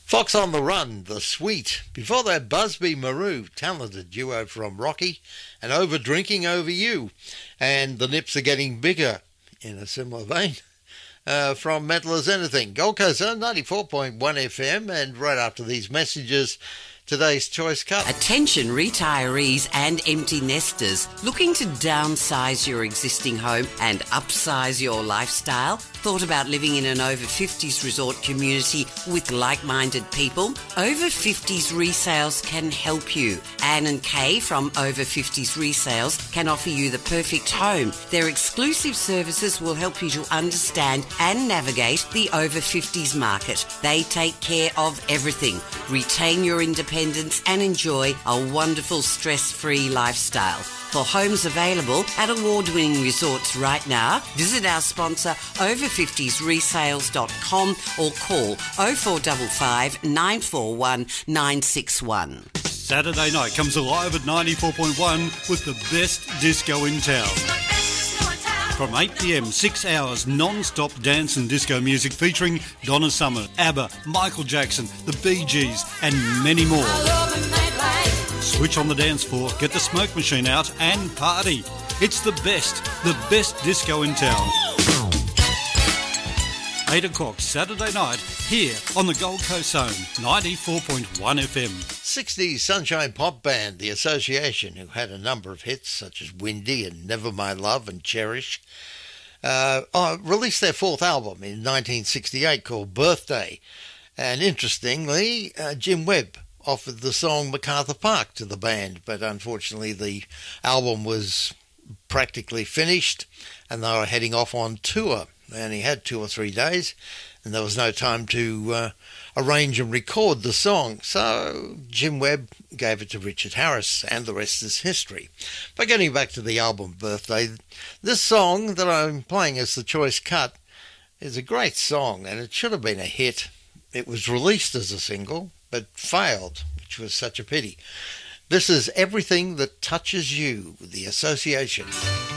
Fox on the Run, The Sweet. Before that, Busby Maru, talented duo from Rocky, and Over Drinking Over You. And the Nips Are Getting Bigger, in a similar vein, from Metal as Anything. Gold Coast Zone, 94.1 FM, and right after these messages, today's Choice Cut. Attention retirees and empty nesters looking to downsize your existing home and upsize your lifestyle? Thought about living in an over 50s resort community with like-minded people? Over 50s Resales can help you. Anne and Kay from Over 50s Resales can offer you the perfect home. Their exclusive services will help you to understand and navigate the over 50s market. They take care of everything. Retain your independence and enjoy a wonderful stress-free lifestyle. For homes available at award-winning resorts right now, visit our sponsor over50sresales.com or call 0455 941 961. Saturday night comes alive at 94.1 with the best disco in town. From 8 p.m, 6 hours non-stop dance and disco music featuring Donna Summer, ABBA, Michael Jackson, the Bee Gees and many more. Switch on the dance floor, get the smoke machine out and party. It's the best disco in town. 8 o'clock Saturday night here on the Gold Coast Zone, 94.1 FM. 60s Sunshine Pop Band, The Association, who had a number of hits such as Windy and Never My Love and Cherish, released their fourth album in 1968 called Birthday. And interestingly, Jim Webb offered the song MacArthur Park to the band, but unfortunately the album was practically finished and they were heading off on tour. They only had 2 or 3 days and there was no time to arrange and record the song, so Jim Webb gave it to Richard Harris and the rest is history. But getting back to the album Birthday, this song that I'm playing as the choice cut is a great song and it should have been a hit. It was released as a single but failed, which was such a pity. This is Everything That Touches You, The Association.